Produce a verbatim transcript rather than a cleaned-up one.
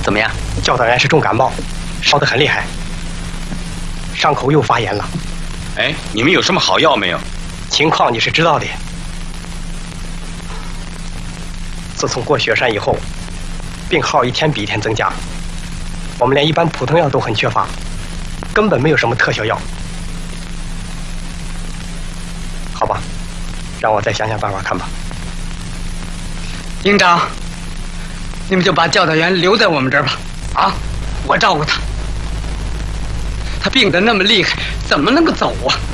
怎么样？ 教导员是重感冒，烧得很厉害，伤口又发炎了。 哎，你们有什么好药没有？ 情况你是知道的。自从过雪山以后，病号一天比一天增加，我们连一般普通药都很缺乏，根本没有什么特效药。好吧，让我再想想办法看吧。 营长，你们就把教导员留在我们这儿吧。啊，我照顾他。他病得那么厉害，怎么能够走啊？